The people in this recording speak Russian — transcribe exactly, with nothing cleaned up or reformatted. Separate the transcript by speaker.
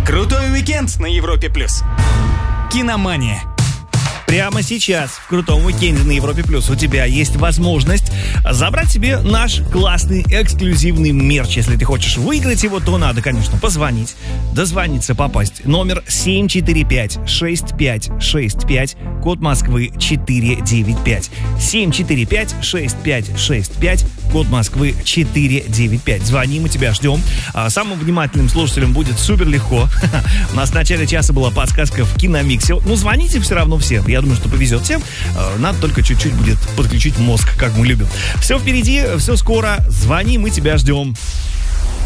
Speaker 1: Крутой уикенд на Европе плюс. Киномания.
Speaker 2: Прямо сейчас, в крутом уикенде на Европе Плюс, у тебя есть возможность забрать себе наш классный эксклюзивный мерч. Если ты хочешь выиграть его, то надо, конечно, позвонить, дозвониться, попасть. Номер семь четыре пять шесть пять шесть пять, код Москвы четыре девять пять. семь четыре пять шесть пять шесть пять, код Москвы четыре девять пять. Звони, мы тебя ждем. Самым внимательным слушателям будет супер легко. У нас в начале часа была подсказка в Киномиксе. Ну, звоните все равно все. Я думаю, что повезет всем. Надо только чуть-чуть будет подключить мозг, как мы любим. Все впереди, все скоро. Звони, мы тебя ждем.